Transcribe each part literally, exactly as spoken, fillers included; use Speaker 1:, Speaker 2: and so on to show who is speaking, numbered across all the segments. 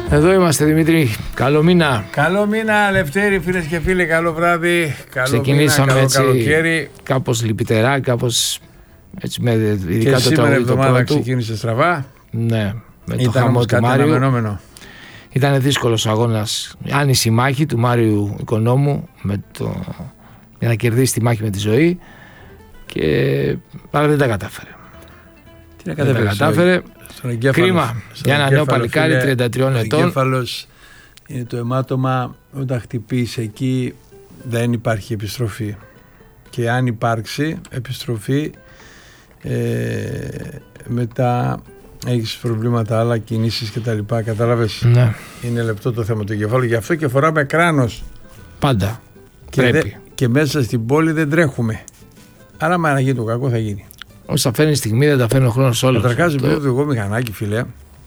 Speaker 1: Εδώ είμαστε, Δημήτρη. Καλό μήνα.
Speaker 2: Καλό μήνα, Λευτέρη, φίλες και φίλοι. Καλό βράδυ. Καλό
Speaker 1: Ξεκινήσαμε
Speaker 2: μήνα, καλό
Speaker 1: έτσι,
Speaker 2: καλοκαίρι.
Speaker 1: κάπως λυπητερά, κάπως έτσι με ειδικά
Speaker 2: και
Speaker 1: το
Speaker 2: σήμερα η εβδομάδα
Speaker 1: του.
Speaker 2: ξεκίνησε στραβά.
Speaker 1: Ναι, με το
Speaker 2: Ήταν
Speaker 1: χαμό του Μάριου.
Speaker 2: αναμενόμενο.
Speaker 1: Ήταν δύσκολος ο αγώνας. Άνηση μάχη του Μάριου Οικονόμου με το... για να κερδίσει τη μάχη με τη ζωή. Και... αλλά δεν τα κατάφερε.
Speaker 2: Τι να
Speaker 1: δεν τα κατάφερε.
Speaker 2: Στον εγκέφαλο,
Speaker 1: Κρίμα για ένα νέο παλικάρι τριάντα τριών ετών.
Speaker 2: Ο εγκέφαλος είναι το αιμάτωμα, όταν χτυπήσει εκεί δεν υπάρχει επιστροφή. Και αν υπάρξει επιστροφή, ε, μετά έχεις προβλήματα άλλα, κινήσεις και τα λοιπά, κατάλαβες.
Speaker 1: Ναι.
Speaker 2: Είναι λεπτό το θέμα του εγκεφάλου, γι' αυτό και φοράμε κράνος.
Speaker 1: Πάντα.
Speaker 2: Και,
Speaker 1: πρέπει.
Speaker 2: δε, και μέσα στην πόλη δεν τρέχουμε. Άρα, άμα να γίνει το κακό, θα γίνει.
Speaker 1: Όσα φέρνει στιγμή δεν τα φέρνει ο χρόνος όλος.
Speaker 2: Καταρχάς,
Speaker 1: το...
Speaker 2: το εγώ μηχανάκι, φίλε.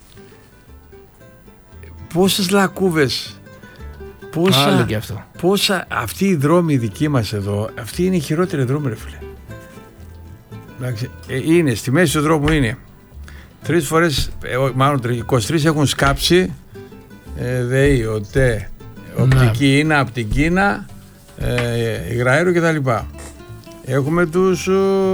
Speaker 2: Πόσες λακκούβες, πόσα,
Speaker 1: Άλλο και αυτό.
Speaker 2: πόσα, αυτοί οι δρόμοι δικοί μας εδώ, αυτοί είναι οι χειρότεροι δρόμοι, ρε φίλε. Εντάξει, ε, είναι, στη μέση του δρόμου είναι. Τρεις φορές, ε, μάλλον είκοσι τρεις έχουν σκάψει, ε, ΔΕΗ, ΟΤΕ, οπτική είναι από την Κίνα, ε, υγραέρο κτλ. Έχουμε τους...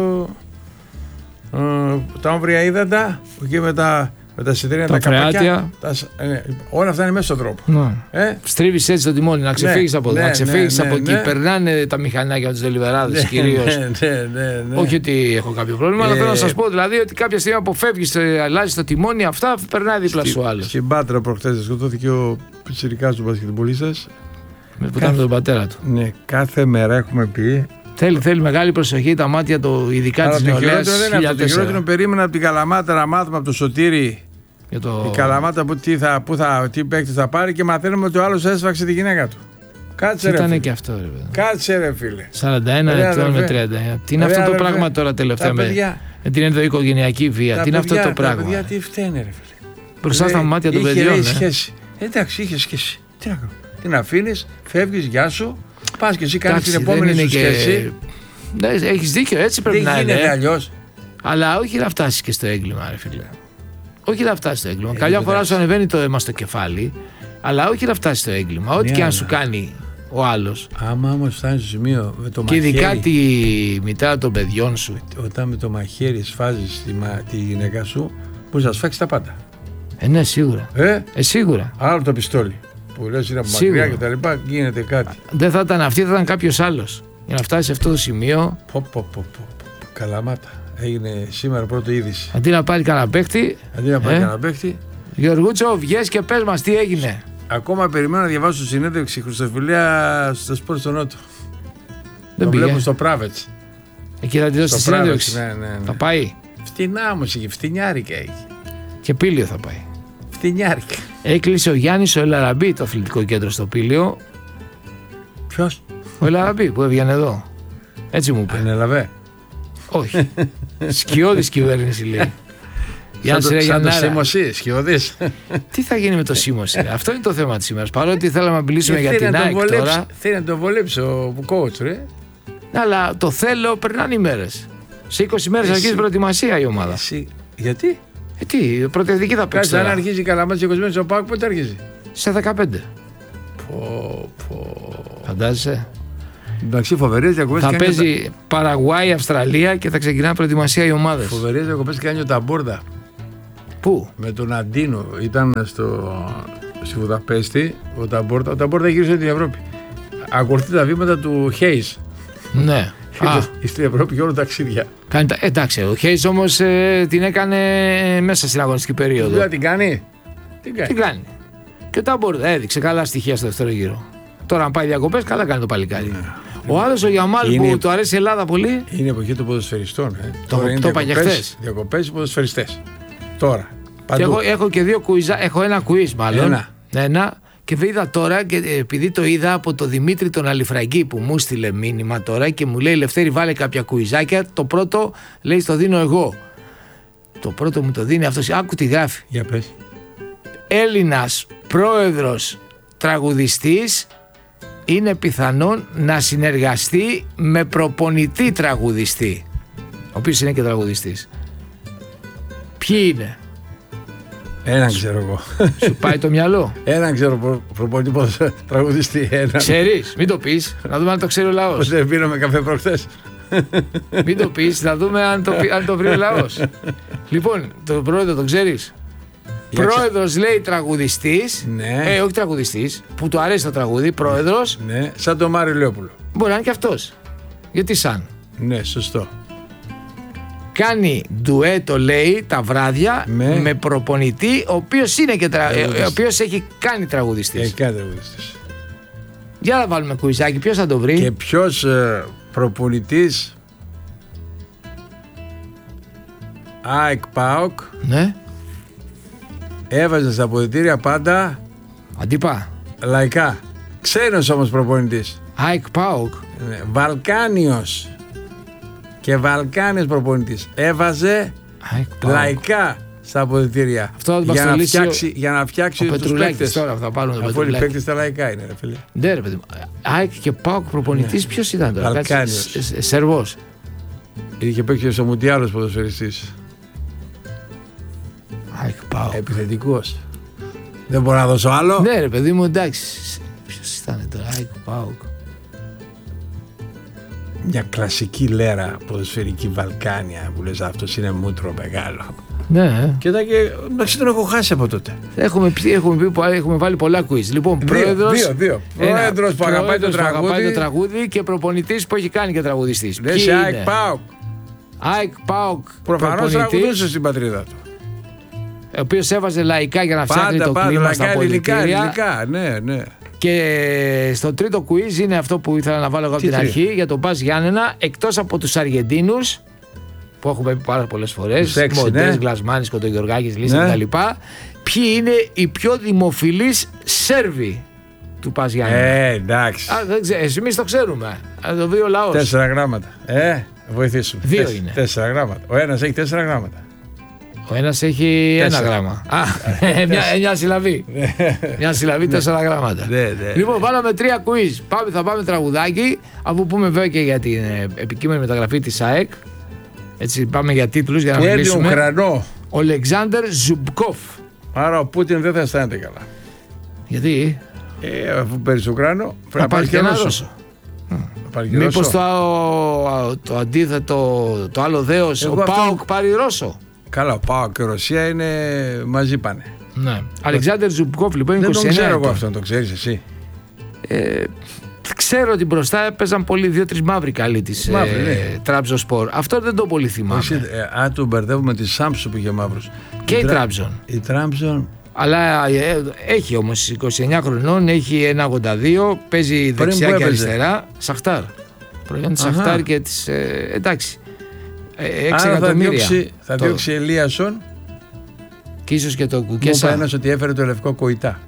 Speaker 2: Uh, τα όμβρια ύδατα και με τα, με τα σιτρίνια, τα, τα καπάκια, τα, ε, όλα αυτά είναι μέσα στον τρόπο.
Speaker 1: Ναι.
Speaker 2: Ε?
Speaker 1: Στρίβεις έτσι το τιμόνι, να ξεφύγεις ναι, από εδώ, ναι, να ξεφύγεις ναι, από ναι, εκεί. Ναι. Περνάνε τα μηχανάκια από τους δελιβεράδες ναι, κυρίως.
Speaker 2: Ναι, ναι, ναι, ναι.
Speaker 1: Όχι ότι έχω κάποιο πρόβλημα, ε, αλλά θέλω να σας πω δηλαδή ότι κάποια στιγμή αποφεύγεις, αλλάζεις το τιμόνι, αυτά περνάει δίπλα σου άλλο.
Speaker 2: Στην Πάτρα προχτές σκοτώθηκε ο πιτσιρικάς του μπασκετμπολίστας.
Speaker 1: Με που ήταν με τον πατέρα του.
Speaker 2: Ναι, κάθε μέρα έχουμε πει.
Speaker 1: Θέλει, θέλει μεγάλη προσοχή τα μάτια του, ειδικά της νεολαίας.
Speaker 2: Το χειρότερο περίμενα από την Καλαμάτα να μάθουμε από το Σωτήρι. Για το... Η Καλαμάτα που τι, θα, που θα, τι παίκτη θα πάρει και μαθαίνουμε ότι ο άλλος έσφαξε τη γυναίκα του. Κάτσε ρε φίλε. Ήταν
Speaker 1: και αυτό ρε παιδί.
Speaker 2: Κάτσε ρε φίλε.
Speaker 1: σαράντα ένα ετών με τριάντα ένα. Τι είναι αυτό το πράγμα τώρα τελευταία με, με την ενδοοικογενειακή βία. Τι είναι αυτό το πράγμα. Τα παιδιά
Speaker 2: τι φταίνε ρε φίλε.
Speaker 1: Μπροστά στα μάτια των παιδιών.
Speaker 2: Εντάξει, είχε σχέση. Τι να κάνω. Την αφήνεις, φεύγεις, γεια σου. Πας και εσύ κάνεις την επόμενη σου σχέση.
Speaker 1: Ναι, έχεις δίκιο, έτσι πρέπει
Speaker 2: δεν
Speaker 1: να είναι.
Speaker 2: Δεν γίνεται αλλιώς.
Speaker 1: Αλλά όχι να φτάσεις και στο έγκλημα, ρε φίλε. Όχι να φτάσεις στο έγκλημα. Καλιά φορά σου ανεβαίνει το αίμα στο κεφάλι, αλλά όχι να φτάσεις στο έγκλημα. Ό,τι ναι, και αν σου κάνει ο άλλος.
Speaker 2: Άμα όμως φτάνεις στο σημείο με το
Speaker 1: και
Speaker 2: μαχαίρι.
Speaker 1: Και ειδικά τη μητέρα των παιδιών σου.
Speaker 2: Όταν με το μαχαίρι σφάζεις τη, τη γυναίκα σου, μπορεί να σφάξεις τα πάντα.
Speaker 1: Ε, ναι, σίγουρα.
Speaker 2: Ε,
Speaker 1: ε σίγουρα.
Speaker 2: Άλλο το πιστόλι. Που λες είναι από μακριά και τα λοιπά, γίνεται κάτι.
Speaker 1: Δεν θα ήταν αυτή, θα ήταν κάποιος άλλος. Για να φτάσει σε αυτό το σημείο.
Speaker 2: Πω, πω, πω, πω. Καλαμάτα. Έγινε σήμερα πρώτη είδηση.
Speaker 1: Αντί να πάρει κανένα παίχτη.
Speaker 2: Αντί να πάρει ε? κανένα παίχτη.
Speaker 1: Γιωργούτσο, βγες και πες μας τι έγινε.
Speaker 2: Ακόμα περιμένω να διαβάσω συνέντευξη Χριστοφιλία στο Σπορ στο Νότο.
Speaker 1: Δεν
Speaker 2: το βλέπω στο Πράβετς.
Speaker 1: Εκεί θα τη δώσει τη συνέντευξη.
Speaker 2: Ναι, ναι, ναι.
Speaker 1: Θα πάει.
Speaker 2: Φτηνά όμως είχε, φτηνιάρικα έχει.
Speaker 1: Και Πήλιο θα πάει.
Speaker 2: Φτηνιάρικα.
Speaker 1: Έκλεισε ο Γιάννης ο Ελαραμπή το αθλητικό κέντρο στο Πήλιο.
Speaker 2: Ποιος?
Speaker 1: Ο Ελαραμπή που έβγαινε εδώ. Έτσι μου είπε.
Speaker 2: Ανέλαβε.
Speaker 1: Όχι. Σκιώδης κυβέρνηση λέει.
Speaker 2: Σαν το Σίμωση, σκιώδης.
Speaker 1: Τι θα γίνει με το Σίμωση, αυτό είναι το θέμα της ημέρας. Παρότι θέλαμε να μιλήσουμε για την ΑΕΚ τώρα.
Speaker 2: Θέλει να τον βολέψει ο coach, ρε.
Speaker 1: Αλλά το θέλω, περνάνε οι μέρες. Σε είκοσι μέρες αρχίζει προετοιμασία η ομάδα.
Speaker 2: Εσύ. Γιατί?
Speaker 1: Ε, τι, πρωτευδική θα παίξει.
Speaker 2: Κάτσε, αν αρχίζει η Καλαμάτα σε είκοσι μέρες ο ΠΑΟΚ, πότε αρχίζει?
Speaker 1: Σε δεκαπέντε.
Speaker 2: Πω, πω.
Speaker 1: Φαντάζεσαι.
Speaker 2: Εντάξει, φοβερές διακοπές.
Speaker 1: Θα παίζει τα... Παραγουάη, Αυστραλία και θα ξεκινά προετοιμασία οι ομάδες.
Speaker 2: Φοβερές διακοπές κάνει ο Ταμπόρδα.
Speaker 1: Πού?
Speaker 2: Με τον Αντίνο. Ήταν στο... στη Βουδαπέστη. Ο Ταμπόρδα, ο Ταμπόρδα γύρισε την Ευρώπη. Ακολουθεί τα βήματα του Χέις.
Speaker 1: Ναι.
Speaker 2: Στην Ευρώπη και όλα τα ταξίδια.
Speaker 1: Κάνει τα... Εντάξει, ο Χέις όμως ε, την έκανε μέσα στην αγωνιστική περίοδο.
Speaker 2: Δηλαδή την κάνει.
Speaker 1: Την κάνει. Την κάνει. Και ο Ταμπόρδα έδειξε καλά στοιχεία στο δεύτερο γύρο. Τώρα, αν πάει διακοπές, καλά κάνει το παλικάρι. Ναι. Ο άλλος ο Γιαμάλ είναι... που του αρέσει η Ελλάδα πολύ.
Speaker 2: Είναι εποχή των ποδοσφαιριστών. Ε.
Speaker 1: Το, το, το είπα και χθες.
Speaker 2: Διακοπές οι ποδοσφαιριστές. Τώρα.
Speaker 1: Και έχω, έχω και δύο κουίζα. Έχω ένα κουίζ μάλλον.
Speaker 2: Ένα.
Speaker 1: ένα. Και είδα τώρα, και επειδή το είδα από τον Δημήτρη τον Αλιφραγκή που μου στείλε μήνυμα τώρα και μου λέει Λευτέρη, βάλε κάποια κουιζάκια. Το πρώτο λέει στο δίνω εγώ. Το πρώτο μου το δίνει αυτός. Άκου τι γράφει.
Speaker 2: Για πες.
Speaker 1: Έλληνας πρόεδρος τραγουδιστής είναι πιθανόν να συνεργαστεί με προπονητή τραγουδιστή, ο οποίος είναι και τραγουδιστής. Ποιοι είναι?
Speaker 2: Έναν ξέρω εγώ.
Speaker 1: Σου πάει το μυαλό.
Speaker 2: Έναν ξέρω προ, προπονητή ποδοσφαίρου τραγουδιστή. Έναν.
Speaker 1: Ξέρεις, μην το πεις. Να δούμε αν το ξέρει ο λαός.
Speaker 2: Δεν πίναμε καφέ προχθές.
Speaker 1: Μην το πεις, να δούμε αν το, αν το βρει ο λαός. Λοιπόν, τον πρόεδρο τον ξέρεις. Πρόεδρος λέει τραγουδιστής.
Speaker 2: Ναι.
Speaker 1: Ε, όχι τραγουδιστής, που του αρέσει το τραγούδι. Πρόεδρος.
Speaker 2: Ναι, σαν τον Μάριο Λεόπουλο.
Speaker 1: Μπορεί να είναι και αυτός. Γιατί σαν.
Speaker 2: Ναι, σωστό.
Speaker 1: Κάνει ντουέτο, λέει, τα βράδια
Speaker 2: με,
Speaker 1: με προπονητή, ο οποίος είναι και τρα... ο οποίος έχει κάνει τραγουδιστής.
Speaker 2: Έχει κάνει τραγουδιστής.
Speaker 1: Για να βάλουμε κουιζάκι, ποιος θα το βρει.
Speaker 2: Και ποιος ε, προπονητής ΑΕΚ ΠΑΟΚ,
Speaker 1: ναι,
Speaker 2: έβαζε στα αποδυτήρια πάντα
Speaker 1: αντίπα
Speaker 2: λαϊκά. Ξένος όμως προπονητής.
Speaker 1: ΑΕΚ ΠΑΟΚ.
Speaker 2: Ναι, Βαλκάνιος. Και Βαλκάνιος προπονητής. Έβαζε λαϊκά στα αποδυτήρια.
Speaker 1: Αυτό
Speaker 2: για, να φτιάξει, για να φτιάξει τους παίκτες.
Speaker 1: Τώρα θα πάρουν το
Speaker 2: αφού οι παίκτες τα λαϊκά είναι, ρε φίλε.
Speaker 1: Ναι, ρε παιδί μου. ΑΕΚ και ΠΑΟΚ προπονητής, ναι. Ποιος ήταν τώρα.
Speaker 2: Βαλκάνιος.
Speaker 1: Σερβός.
Speaker 2: Είχε παίξει στο Μουντιάλος ποδοσφαιριστής.
Speaker 1: ΑΕΚ ΠΑΟΚ.
Speaker 2: Επιθετικός. Δεν μπορώ να δώσω άλλο.
Speaker 1: Ναι, ρε παιδί μου, εντάξει. Ποιος ήταν τώρα, ΑΕΚ ΠΑΟΚ.
Speaker 2: Μια κλασική λέρα ποδοσφαιρική Βαλκάνια που λες αυτός είναι μούτρο μεγάλο.
Speaker 1: Ναι.
Speaker 2: Και τα και εντάξει τον έχω χάσει από τότε.
Speaker 1: Έχουμε, έχουμε, πει, έχουμε βάλει πολλά quiz. Λοιπόν, πρόεδρος,
Speaker 2: δύο, δύο. Πρόεδρος που αγαπάει το τραγούδι.
Speaker 1: αγαπάει το τραγούδι και προπονητής που έχει κάνει και τραγουδιστής.
Speaker 2: Λες σε ΑΕΚ ΠΑΟΚ.
Speaker 1: ΑΕΚ ΠΑΟΚ.
Speaker 2: Προφανώς τραγουδούσε στην πατρίδα του.
Speaker 1: Ο οποίος έβαζε λαϊκά για να φτιάχνει το
Speaker 2: πάντα,
Speaker 1: κλίμα στα
Speaker 2: πολιτικά. Ελληνικά, ναι, ναι.
Speaker 1: Και στο τρίτο quiz είναι αυτό που ήθελα να βάλω εγώ από την αρχή για τον Πας Γιάννενα. Εκτός από τους Αργεντίνους που έχουμε πει πάρα πολλές φορές, Μοντές, ναι. Γκλασμάνης, Κοντογιοργάκης, Λίσσα
Speaker 2: ναι.
Speaker 1: κτλ. Ποιοι είναι οι πιο δημοφιλείς Σέρβοι του Πας Γιάννενα?
Speaker 2: Ε, εντάξει.
Speaker 1: Α, δεν ξέρω, εμείς το ξέρουμε. Α, το βρει ο λαός.
Speaker 2: Τέσσερα γράμματα. Ε, βοηθήσουμε.
Speaker 1: Δύο
Speaker 2: Τέσ,
Speaker 1: είναι.
Speaker 2: Τέσσερα γράμματα. Ο ένας έχει τέσσερα γράμματα.
Speaker 1: Ο ένας έχει τέσσερα. Ένα γράμμα. Α, μια, μια συλλαβή. Μια συλλαβή, τέσσερα γράμματα.
Speaker 2: Ναι, ναι.
Speaker 1: Λοιπόν, βάλαμε τρία quiz. Πάμε, θα πάμε τραγουδάκι. Αφού πούμε βέβαια και για την επικείμενη μεταγραφή της ΑΕΚ. Έτσι, πάμε για τίτλους για να
Speaker 2: και
Speaker 1: μιλήσουμε.
Speaker 2: Ουκρανό.
Speaker 1: Ο Αλεξάνδερ Ζουμπκόφ.
Speaker 2: Άρα ο Πούτιν δεν θα αισθάνεται καλά.
Speaker 1: Γιατί?
Speaker 2: Ε, αφού παίρνεις Ουκρανό, πρέπει
Speaker 1: να πάρει και ένα Ρώσο. Μήπως το, το αντίθετο, το άλλο δέος, ο ΠΑΟΚ πάρει Ρώσο.
Speaker 2: Καλά, ο ΠΑΟΚ και η Ρωσία είναι μαζί πάνε.
Speaker 1: Ναι. Αλεξάνδερ Ζουμπκόφ λοιπόν,
Speaker 2: δεν
Speaker 1: είκοσι εννέα.
Speaker 2: Δεν τον ξέρω εγώ
Speaker 1: ετών.
Speaker 2: αυτόν, το ξέρεις εσύ.
Speaker 1: Ε, ξέρω ότι μπροστά έπαιζαν πολύ δύο-τρεις μαύροι καλοί της ε, ναι. Τραμπζονσπορ. Αυτό δεν το πολύ θυμάμαι.
Speaker 2: Εσύ, ε, α, του μπερδεύουμε τη Σάμψου που είχε μαύρους.
Speaker 1: Και η, η Τραμπζον.
Speaker 2: Η Τραμπζον.
Speaker 1: Αλλά ε, έχει όμως είκοσι εννέα χρονών, έχει ένα ογδόντα δύο, παίζει δεξιά και αριστερά. Σαχτάρ. Προϊόν της Σαχτάρ και της. Ε, εντάξει. έξι εκατομμύρια.
Speaker 2: Θα διώξει, θα διώξει Ελίασον.
Speaker 1: Και ίσως και το Κουκέσα.
Speaker 2: Μου είπε ένας ότι έφερε το λευκό Κοϊτά.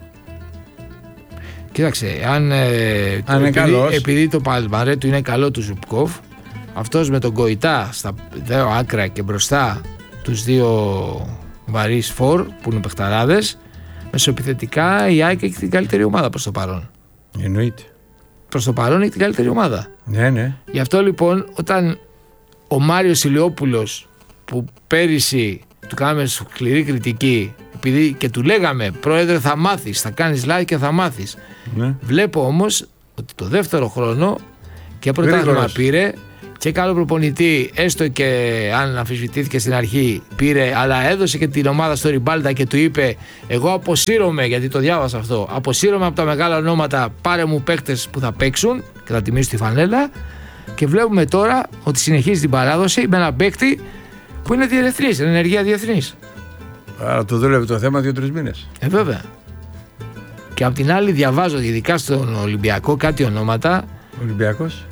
Speaker 1: Κοίταξε, αν, ε,
Speaker 2: αν
Speaker 1: επειδή, επειδή το παλμαρέ του είναι καλό του Ζουμπκόφ, αυτός με τον Κοϊτά στα δύο άκρα και μπροστά τους δύο βαρύς φορ που είναι παιχταράδες, μεσοεπιθετικά η ΑΕΚ έχει την καλύτερη ομάδα προς το παρόν.
Speaker 2: Εννοείται.
Speaker 1: Προς το παρόν έχει την καλύτερη ομάδα.
Speaker 2: Ναι, ναι.
Speaker 1: Γι' αυτό λοιπόν όταν ο Μάριος Ηλιόπουλος που πέρυσι του κάναμε σκληρή κριτική επειδή και του λέγαμε πρόεδρε θα μάθεις, θα κάνεις like και θα μάθεις. Ναι. Βλέπω όμως ότι το δεύτερο χρόνο και πρωτάθλημα πήρε και καλό προπονητή, έστω και αν αμφισβητήθηκε στην αρχή πήρε, αλλά έδωσε και την ομάδα στο Ριμπάλτα και του είπε εγώ αποσύρωμαι, γιατί το διάβασα αυτό, αποσύρωμαι από τα μεγάλα ονόματα, πάρε μου παίκτες που θα παίξουν και θα τιμήσω τη φανέλα. Και βλέπουμε τώρα ότι συνεχίζει την παράδοση με ένα παίκτη που είναι διεθνής, είναι ενεργεία διεθνής.
Speaker 2: Άρα το δούλευε το θέμα δύο-τρεις μήνες.
Speaker 1: Ε, βέβαια. Και απ' την άλλη διαβάζω ειδικά στον Ολυμπιακό κάτι ονόματα.
Speaker 2: Ολυμπιακός.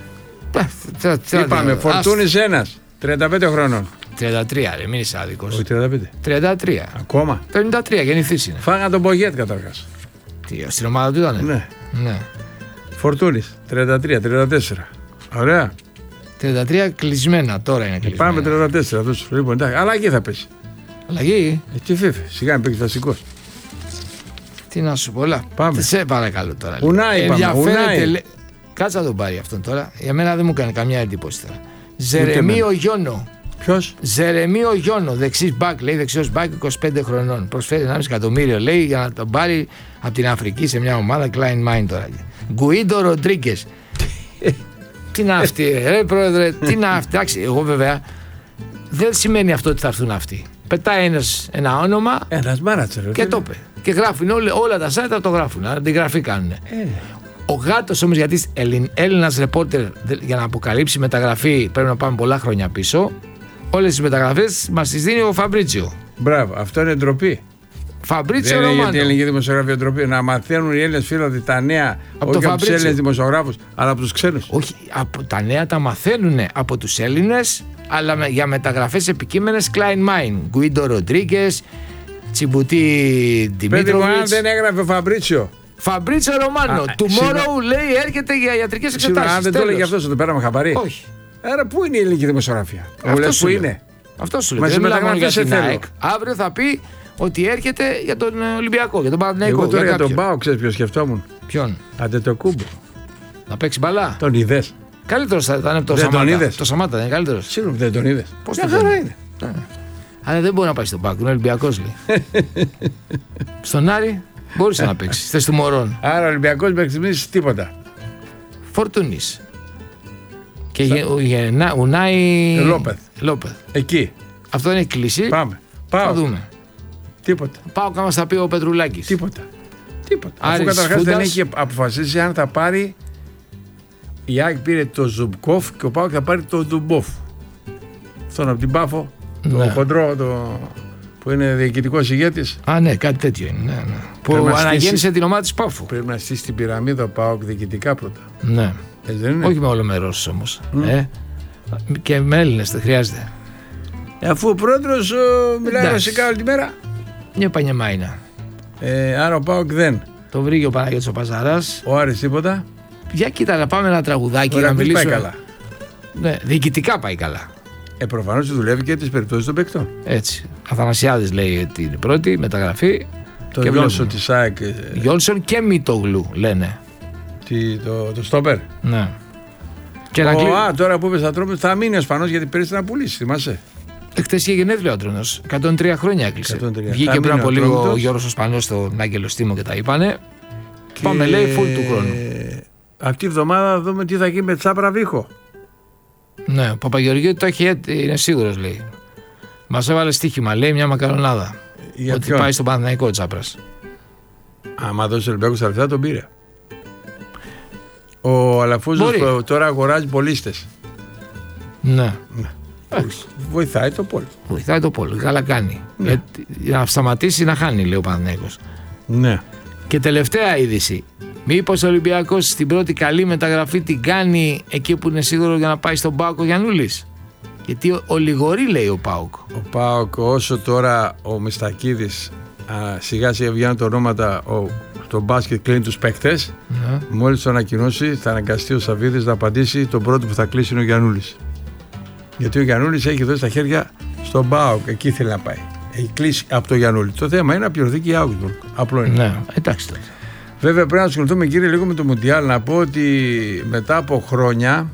Speaker 1: Ε,
Speaker 2: Είπαμε, Φορτούνης ένας, τριάντα πέντε χρονών.
Speaker 1: τριάντα τρία, ρε, μην είσαι άδικος.
Speaker 2: Όχι τριάντα πέντε.
Speaker 1: τριάντα τρία.
Speaker 2: Ακόμα.
Speaker 1: πενήντα τρία, γεννηθής είναι.
Speaker 2: Φάγα τον Πογιέτ καταρχάς.
Speaker 1: Τι, στην ομάδα του ήταν.
Speaker 2: Ναι.
Speaker 1: Ναι.
Speaker 2: Φορτούνης, τριάντα τρία τριάντα τέσσερα. Ωραία.
Speaker 1: τριάντα τρία κλεισμένα, τώρα είναι κλεισμένα.
Speaker 2: Πάμε τριάντα τέσσερα. Αυτός. Λοιπόν, εντάξει, αλλά εκεί θα πέσει.
Speaker 1: Αλλαγή.
Speaker 2: Ε, τι φίφε, σιγά μην παίξει βασικός.
Speaker 1: Τι να σου πω, πολλά.
Speaker 2: Πάμε.
Speaker 1: Σε παρακαλώ τώρα.
Speaker 2: Ουνάι πάμε. Ουνάι.
Speaker 1: Λέ... Κάτσε να τον πάρει αυτόν τώρα. Για μένα δεν μου κάνει καμιά εντύπωση τώρα. Ζερεμίο Γιώνο.
Speaker 2: Ποιος?
Speaker 1: Ζερεμίο Γιώνο, δεξής μπακ, λέει, δεξιός μπακ, είκοσι πέντε χρονών. Προσφέρει ενάμιση εκατομμύριο, λέει, για να τον πάρει από την Αφρική σε μια ομάδα. Klein Mind τώρα. Γκουίντο Ροντρίγκες. Τι να αυτή, ρε πρόεδρε, τι να αυτή. Εντάξει, εγώ βέβαια δεν σημαίνει αυτό ότι θα έρθουν αυτοί. Πετάει ένας ένα όνομα.
Speaker 2: Ένας μάνατσερ.
Speaker 1: Και το είπε. Και γράφουν όλα, όλα τα site το γράφουν. Αντιγραφή κάνουν. Ε. Ο Γάτος όμως, γιατί Έλληνας ρεπόρτερ για να αποκαλύψει μεταγραφή πρέπει να πάμε πολλά χρόνια πίσω. Όλες τις μεταγραφές μας τις δίνει ο Φαμπρίτσιο.
Speaker 2: Μπράβο, αυτό είναι ντροπή.
Speaker 1: Φαμπρίτσιο
Speaker 2: Ρωμάνο. Δεν είναι για την ελληνική δημοσιογραφία ντροπή. Να μαθαίνουν οι Έλληνες φίλοι τα νέα από όχι από τους Έλληνες δημοσιογράφους, αλλά από τους ξένους.
Speaker 1: Όχι, από τα νέα τα μαθαίνουν από τους Έλληνες, αλλά για μεταγραφές επικείμενες Klein Mind. Γκουίντο Ροντρίγκες, Τσιμπουτί Δημήτροβιτς.
Speaker 2: Παιδί μου, αν δεν έγραφε ο Φαμπρίτσιο.
Speaker 1: Φαμπρίτσιο Ρωμάνο. Tomorrow λέει έρχεται για ιατρικές εξετάσεις.
Speaker 2: Αν δεν το έλεγε αυτό, θα το πέραμε χαμπαρί.
Speaker 1: Όχι.
Speaker 2: Άρα πού είναι η ελληνική δημοσιογραφία?
Speaker 1: Αυτό
Speaker 2: που είναι.
Speaker 1: Αυτό σου λέει. Δεν μιλάμε για την ΑΕΚ. Αύριο θα πει ότι έρχεται για τον Ολυμπιακό, για τον Παναθηναϊκό.
Speaker 2: Εγώ τώρα για, για τον ΠΑΟΚ, ξέρεις ποιο σκεφτόμουν?
Speaker 1: Ποιον?
Speaker 2: Αντετοκούμπο.
Speaker 1: Να παίξει μπαλά.
Speaker 2: Τον είδες?
Speaker 1: Καλύτερος θα ήταν από το Σαμάτα.
Speaker 2: Τον είδες?
Speaker 1: Το Σαμάτα δεν είναι καλύτερος?
Speaker 2: Σίγουρα δεν τον είδες.
Speaker 1: Πώς το χαρά είναι. Αλλά δεν μπορεί να πάει στον ΠΑΟΚ, είναι Ολυμπιακός λέει. Στον Άρη μπορούσε να παίξει. Θες του Μωρών.
Speaker 2: Άρα ο Ολυμπιακός μέχρι στιγμής τίποτα.
Speaker 1: Φορτούνης. Και Σα... Ουνάι
Speaker 2: Λόπεθ.
Speaker 1: Λόπεθ.
Speaker 2: Εκεί.
Speaker 1: Αυτό είναι κλίση.
Speaker 2: Πάμε. Πάω.
Speaker 1: Θα δούμε.
Speaker 2: Τίποτα.
Speaker 1: Πάω κάμα θα πει ο Πετρουλάκης.
Speaker 2: Τίποτα. Τίποτα.
Speaker 1: Άρης
Speaker 2: Αφού καταρχάς
Speaker 1: Φούντας...
Speaker 2: δεν έχει αποφασίσει αν θα πάρει. Η ΑΕΚ πήρε το Ζουμπκόφ και ο ΠΑΟΚ θα πάρει το Ντουμπόφ. Αυτόν από την Πάφο. Ναι. Το χοντρό το... που είναι διοικητικός ηγέτης.
Speaker 1: Α, ναι, κάτι τέτοιο είναι. Ναι, ναι. Που αναγέννησε στήσει... την ομάδα της Πάφου.
Speaker 2: Πρέπει να στήσει την πυραμίδα ΠΑΟΚ διοικητικά πρώτα.
Speaker 1: Ναι.
Speaker 2: Έτσι δεν είναι?
Speaker 1: Όχι με όλο μέρος όμως. Mm. Ε, και με Έλληνες δεν χρειάζεται.
Speaker 2: Ε, αφού ο πρόεδρος ο, μιλάει ρωσικά όλη τη μέρα.
Speaker 1: Μια πανιεμάινα.
Speaker 2: Ε, άρα ο ΠΑΟΚ δεν.
Speaker 1: Το βρήκε ο Παναγιώτης ο Παζαράς.
Speaker 2: Ο Άρης τίποτα.
Speaker 1: Για κοίτα, να πάμε ένα τραγουδάκι
Speaker 2: Ωραία,
Speaker 1: να μιλήσουμε.
Speaker 2: Πάει καλά.
Speaker 1: Ναι, διοικητικά πάει καλά.
Speaker 2: Ε, προφανώς δουλεύει και τις περιπτώσεις των παικτών.
Speaker 1: Έτσι. Αθανασιάδης λέει ότι είναι πρώτη μεταγραφή.
Speaker 2: Το Γιόνσον της ΑΕΚ.
Speaker 1: Γιόνσον και Μητογλου λένε.
Speaker 2: Τι, το, το στόπερ.
Speaker 1: Ναι. Και
Speaker 2: ο,
Speaker 1: κλει...
Speaker 2: Α, τώρα που είπες θα τρώμε, θα μείνει ο Σπανός γιατί πέρυσι να πουλήσει, θυμάσαι.
Speaker 1: Χθες είχε γενέθλιο ο Άντρονος. εκατόν τρία χρόνια έκλεισε.
Speaker 2: εκατόν τρία.
Speaker 1: Βγήκε πριν από λίγο ο Γιώργος ο Σπανός στον Άγγελο Στίμο και τα είπανε. Και... Πάμε λέει φουλ του χρόνου.
Speaker 2: Αυτή τη βδομάδα δούμε τι θα γίνει με Τσάπρα Βίχο.
Speaker 1: Ναι, ο Παπαγεωργίου το έχει, είναι σίγουρος λέει. Μας έβαλε στοίχημα, λέει μια μακαρονάδα. Για ότι ποιον? Πάει στον Παναθηναϊκό Τσάπρας.
Speaker 2: Άμα δώσει ο Ολυμπιακός στα λεφτά τον πήρε. Ο Αλαφούζος τώρα αγοράζει πολίστες.
Speaker 1: Ναι.
Speaker 2: ναι. Βοηθάει το πόλο.
Speaker 1: Βοηθάει το πόλο. Καλά κάνει. Ναι. Γιατί, για να σταματήσει να χάνει, λέει ο Παναθηναϊκός.
Speaker 2: Ναι.
Speaker 1: Και τελευταία είδηση. Μήπως ο Ολυμπιακός στην πρώτη καλή μεταγραφή την κάνει εκεί που είναι σίγουρο για να πάει στον ΠΑΟΚ ο Γιαννούλης? Γιατί ο, ο Λιγορή λέει ο ΠΑΟΚ.
Speaker 2: Ο ΠΑΟΚ, όσο τώρα ο Μιστακίδης α, σιγά σιγά βγαίνουν τα ονόματα, ο, το μπάσκετ κλείνει τους παίκτες. Ναι. Μόλις το ανακοινώσει, θα αναγκαστεί ο Σαββίδης να απαντήσει τον πρώτο που θα κλείσει είναι ο Γιαννούλης. Γιατί ο Γιαννούλης έχει δώσει τα χέρια στον ΠΑΟΚ, εκεί θέλει να πάει. Έχει κλείσει από το Γιαννούλη. Το θέμα είναι να πληρωθεί και η Augsburg. Απλό είναι.
Speaker 1: Ναι, εντάξει τότε.
Speaker 2: Βέβαια πρέπει να ασχοληθούμε κύριε λίγο με το Μουντιάλ. Να πω ότι μετά από χρόνια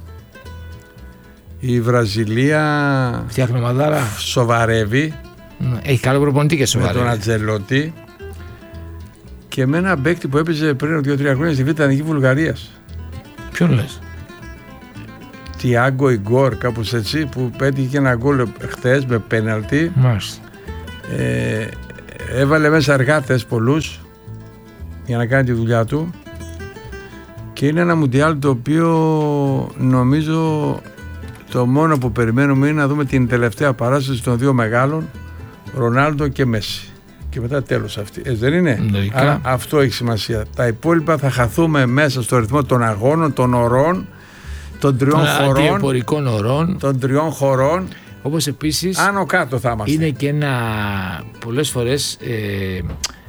Speaker 2: η Βραζιλία
Speaker 1: φτιάχνει μαδάρα.
Speaker 2: Σοβαρεύει.
Speaker 1: Έχει καλό προπονητή και σοβαρεύει.
Speaker 2: Με τον Ατζελότη και με ένα παίκτη που έπαιζε πριν δύο τρία χρόνια στη Β' Εθνική Βουλγαρίας.
Speaker 1: Ποιον λες?
Speaker 2: Τιάγκο Ιγκόρ, κάπως έτσι, που πέτυχε και ένα γκολ χτες με πέναλτι.
Speaker 1: Μάλιστα.
Speaker 2: Ε, έβαλε μέσα εργάτες πολλούς για να κάνει τη δουλειά του και είναι ένα Μουντιάλ το οποίο νομίζω το μόνο που περιμένουμε είναι να δούμε την τελευταία παράσταση των δύο μεγάλων, Ρονάλντο και Μέση, και μετά τέλος αυτή. Έτσι δεν είναι?
Speaker 1: Λογικά.
Speaker 2: Άρα αυτό έχει σημασία. Τα υπόλοιπα θα χαθούμε μέσα στο ρυθμό των αγώνων, των ωρών, των τριών χωρών,
Speaker 1: ωρών,
Speaker 2: των τριών χωρών.
Speaker 1: Όπως επίσης
Speaker 2: άνω κάτω θα είμαστε.
Speaker 1: Είναι και ένα πολλές φορές ε,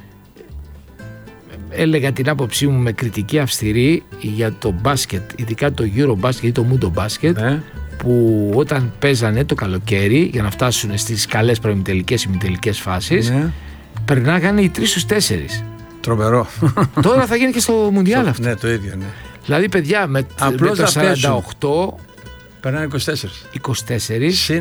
Speaker 1: έλεγα την άποψή μου με κριτική αυστηρή για το μπάσκετ, ειδικά το Eurobasket ή το Mundo Basket, ναι, που όταν παίζανε το καλοκαίρι για να φτάσουν στις καλές προημιτελικές ή ημιτελικές φάσεις, ναι, περνάγανε οι τρεις στους τέσσερις.
Speaker 2: Τρομερό.
Speaker 1: Τώρα θα γίνει και στο Μουντιάλ αυτό.
Speaker 2: Ναι, το ίδιο, ναι.
Speaker 1: Δηλαδή παιδιά με, με το σαράντα οκτώ
Speaker 2: περνάνε είκοσι τέσσερα.
Speaker 1: είκοσι τέσσερα
Speaker 2: συν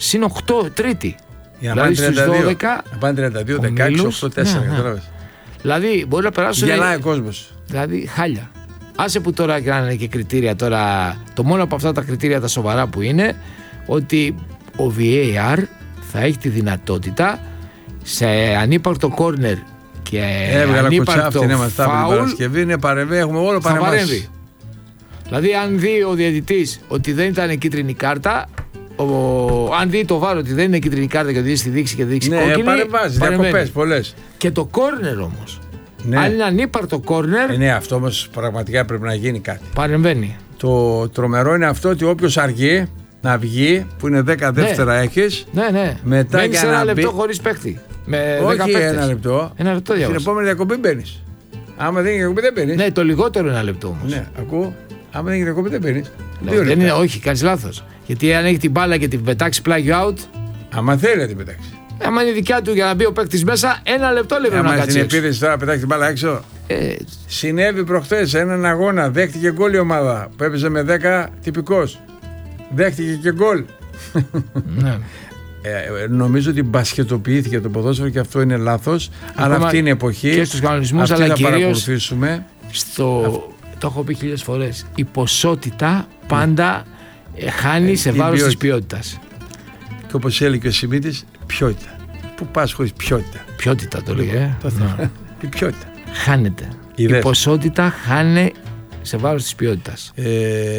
Speaker 1: συν οκτώ τρίτη.
Speaker 2: Για να
Speaker 1: δηλαδή
Speaker 2: πάνε
Speaker 1: στους δώδεκα.
Speaker 2: Να πάνε τριάντα δύο, δεκαέξι, οκτώ, τέσσερα.
Speaker 1: Ναι, ναι. Δηλαδή μπορεί να περάσουν.
Speaker 2: Γελάει ο κόσμος.
Speaker 1: Δηλαδή χάλια. Άσε που τώρα κάνανε και κριτήρια τώρα. Το μόνο από αυτά τα κριτήρια τα σοβαρά που είναι ότι ο βι έι αρ θα έχει τη δυνατότητα σε ανύπαρκτο κόρνερ και
Speaker 2: έβγαλα
Speaker 1: ανύπαρκτο
Speaker 2: κουτσάφτη, ναι, μας τα
Speaker 1: φάουλ,
Speaker 2: Παρασκευή, είναι παρεμβεί, έχουμε όλο
Speaker 1: θα παρέμβει.
Speaker 2: παρεμβάσει.
Speaker 1: Δηλαδή αν δει ο διαιτητής ότι δεν ήταν κίτρινη κάρτα, ο, αν δει το βάρο ότι δεν είναι κίτρινη κάρτα και ότι στη δείξει και δείξει
Speaker 2: Ναι,
Speaker 1: κόκκινη,
Speaker 2: παρεμβάζει, διακοπές πολλές.
Speaker 1: Και το κόρνερ όμως,
Speaker 2: Ναι.
Speaker 1: αν είναι ανύπαρκτο κόρνερ,
Speaker 2: Ε, ναι, αυτό όμως πραγματικά πρέπει να γίνει κάτι.
Speaker 1: παρεμβαίνει.
Speaker 2: Το τρομερό είναι αυτό ότι όποιος αργεί να βγει, που είναι δέκα δεύτερα έχεις.
Speaker 1: Ναι, ναι.
Speaker 2: Μετά
Speaker 1: μένεις
Speaker 2: για
Speaker 1: ένα
Speaker 2: να
Speaker 1: λεπτό
Speaker 2: μπει-
Speaker 1: χωρίς παίκτη. Με δέκα
Speaker 2: Όχι
Speaker 1: παίκτες.
Speaker 2: ένα λεπτό.
Speaker 1: Ένα λεπτό
Speaker 2: Στην
Speaker 1: διάβασα.
Speaker 2: επόμενη διακοπή μπαίνεις. Άμα δεν είναι διακοπή δεν μπαίνεις.
Speaker 1: Ναι, το λιγότερο ένα λεπτό όμως.
Speaker 2: Ναι, ακούω. Άμα δεν είναι διακοπή δεν μπαίνεις.
Speaker 1: Ναι,
Speaker 2: Δύο
Speaker 1: δεν
Speaker 2: λεπτά.
Speaker 1: είναι, όχι, κάνεις λάθος. Γιατί αν έχει την μπάλα και την πετάξει πλάγιο out,
Speaker 2: Άμα θέλει να την πετάξει.
Speaker 1: άμα είναι δικιά του για να μπει ο παίκτης μέσα, ένα λεπτό λέει πρέπει να
Speaker 2: Άμα
Speaker 1: κάτσει
Speaker 2: στην
Speaker 1: έξω.
Speaker 2: επίθεση τώρα πετάξει την μπάλα έξω.
Speaker 1: Ε,
Speaker 2: Συνέβη προχθές σε έναν αγώνα. Δέχτηκε γκολ η ομάδα που έπαιζε με δέκα τυπικός. Δέχτηκε και γκολ.
Speaker 1: ναι.
Speaker 2: Ε, νομίζω ότι μπασκετοποιήθηκε το ποδόσφαιρο και αυτό είναι λάθος. Αλλά αυτή είναι η εποχή.
Speaker 1: Και στους κανονισμούς,
Speaker 2: αυτή
Speaker 1: αλλά
Speaker 2: θα
Speaker 1: κυρίως
Speaker 2: παρακολουθήσουμε.
Speaker 1: στο, το έχω πει χίλιες φορές, η ποσότητα πάντα ε, χάνει
Speaker 2: Ε,
Speaker 1: σε
Speaker 2: την
Speaker 1: βάρος της
Speaker 2: ποιότητα.
Speaker 1: ποιότητας.
Speaker 2: Και όπως έλεγε ο Σιμίτης, ποιότητα. Πού πας χωρίς ποιότητα.
Speaker 1: Ποιότητα το λέγε. ε.
Speaker 2: Το θέμα. Η ποιότητα.
Speaker 1: Χάνεται.
Speaker 2: Είδες.
Speaker 1: Η ποσότητα χάνει σε βάρος της ποιότητας.
Speaker 2: Ε,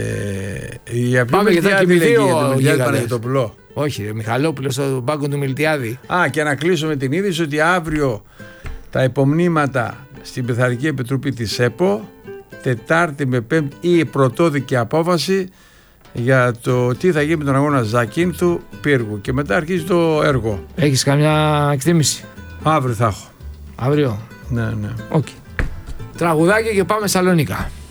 Speaker 2: η απλή
Speaker 1: Πάμε, γιατί θα
Speaker 2: Μιλτιάδη
Speaker 1: κοιμηθεί
Speaker 2: λέγεται,
Speaker 1: ο
Speaker 2: το Μιλτιάδη
Speaker 1: γίγαντας.
Speaker 2: Παναγιωτοπουλό.
Speaker 1: Όχι, ρε, Μιχαλόπουλος στον πάγκο του Μιλτιάδη.
Speaker 2: Α, και να κλείσουμε την είδηση ότι αύριο τα υπομνήματα στην Πειθαρχική Επιτροπή της ΕΠΟ, Τετάρτη με Πέμπτη η πρωτόδικη απόφαση για το τι θα γίνει με τον αγώνα Ζακίνθου Πύργου. Και μετά αρχίζει το έργο.
Speaker 1: Έχεις καμιά εκτίμηση?
Speaker 2: Αύριο θα έχω.
Speaker 1: Αύριο.
Speaker 2: Ναι, ναι.
Speaker 1: Οκ. Τραγουδάκι και πάμε Σαλονίκα.